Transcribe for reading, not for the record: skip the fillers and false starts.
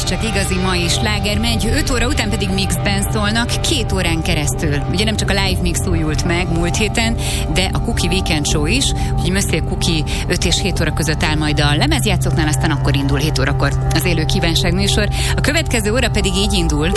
csak igazi mai sláger megy, 5 óra után pedig mixben szólnak 2 órán keresztül. Ugye nem csak a live mix újult meg múlt héten, de a Cookie Weekend Show is, úgyhogy Monsieur Cookie 5 és 7 óra között áll majd a lemezjátszóknál, aztán akkor indul 7 órakor az élő kívánság műsor. A következő óra pedig így indul.